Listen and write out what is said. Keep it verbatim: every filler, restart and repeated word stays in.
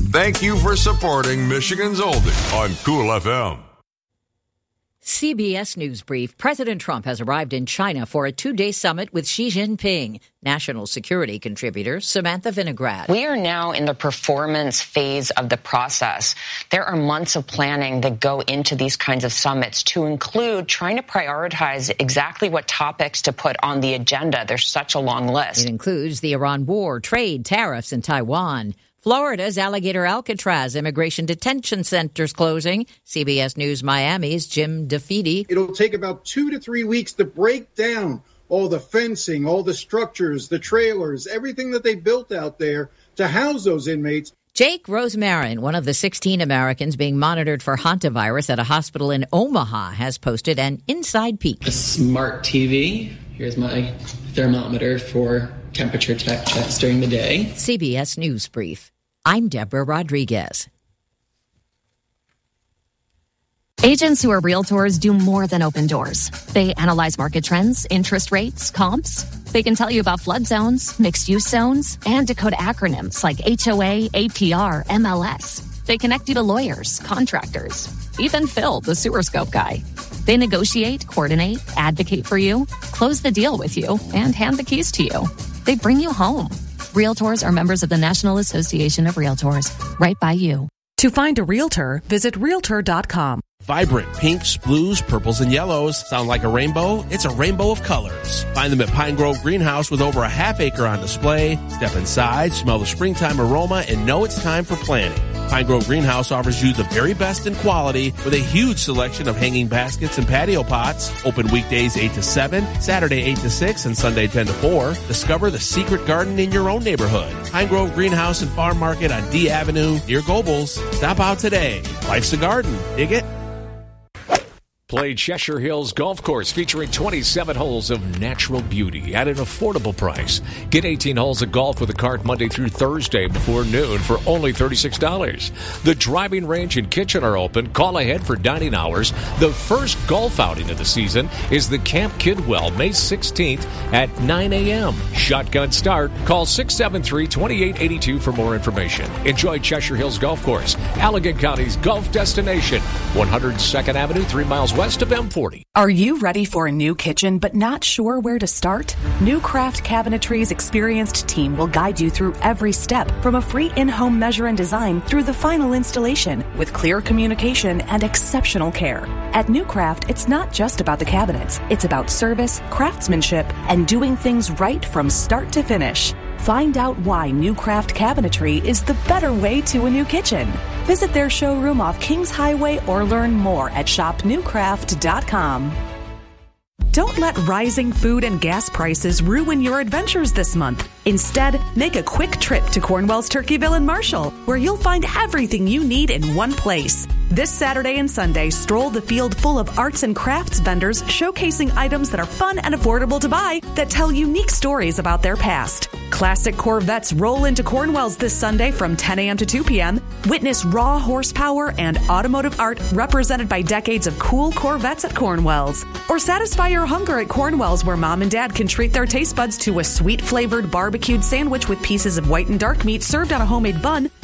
Thank you for supporting Michigan's Oldie on Cool F M. C B S News Brief. President Trump has arrived in China for a two-day summit with Xi Jinping. National security contributor Samantha Vinograd. We are now in the performance phase of the process. There are months of planning that go into these kinds of summits, to include trying to prioritize exactly what topics to put on the agenda. There's such a long list. It includes the Iran war, trade, tariffs, and Taiwan. Florida's Alligator Alcatraz immigration detention centers closing. C B S News Miami's Jim DeFede. It'll take about two to three weeks to break down all the fencing, all the structures, the trailers, everything that they built out there to house those inmates. Jake Rosemarin, one of the sixteen Americans being monitored for hantavirus at a hospital in Omaha, has posted an inside peek. A smart T V. Here's my thermometer for temperature check checks during the day. C B S News Brief. I'm Deborah Rodriguez. Agents who are realtors do more than open doors. They analyze market trends, interest rates, comps. They can tell you about flood zones, mixed-use zones, and decode acronyms like H O A, A P R, M L S. They connect you to lawyers, contractors, even Phil, the sewer scope guy. They negotiate, coordinate, advocate for you, close the deal with you, and hand the keys to you. They bring you home. Realtors are members of the National Association of Realtors, right by you. To find a realtor, visit realtor dot com. Vibrant pinks, blues, purples, and yellows. Sound like a rainbow? It's a rainbow of colors. Find them at Pine Grove Greenhouse with over a half acre on display. Step inside, smell the springtime aroma, and know it's time for planting. Pine Grove Greenhouse offers you the very best in quality with a huge selection of hanging baskets and patio pots. Open weekdays eight to seven, Saturday eight to six, and Sunday ten to four. Discover the secret garden in your own neighborhood. Pine Grove Greenhouse and Farm Market on D Avenue near Gobles. Stop out today. Life's a garden. Dig it? Play Cheshire Hills Golf Course, featuring twenty-seven holes of natural beauty at an affordable price. Get eighteen holes of golf with a cart Monday through Thursday before noon for only thirty-six dollars. The driving range and kitchen are open. Call ahead for dining hours. The first golf outing of the season is the Camp Kidwell, May sixteenth at nine a.m. Shotgun start. Call six seven three, two eight eight two for more information. Enjoy Cheshire Hills Golf Course, Allegan County's golf destination. one hundred second Avenue, three miles west of M forty. Are you ready for a new kitchen but not sure where to start? New Craft Cabinetry's experienced team will guide you through every step, from a free in-home measure and design through the final installation, with clear communication and exceptional care. At New Craft, it's not just about the cabinets. It's about service, craftsmanship, and doing things right from start to finish. Find out why New Craft Cabinetry is the better way to a new kitchen. Visit their showroom off Kings Highway or learn more at shop new craft dot com. Don't let rising food and gas prices ruin your adventures this month. Instead, make a quick trip to Cornwell's Turkeyville and Marshall, where you'll find everything you need in one place. This Saturday and Sunday, stroll the field full of arts and crafts vendors showcasing items that are fun and affordable to buy that tell unique stories about their past. Classic Corvettes roll into Cornwell's this Sunday from ten a.m. to two p.m. Witness raw horsepower and automotive art represented by decades of cool Corvettes at Cornwell's. Or satisfy your hunger at Cornwell's, where mom and dad can treat their taste buds to a sweet-flavored barbecued sandwich with pieces of white and dark meat served on a homemade bun,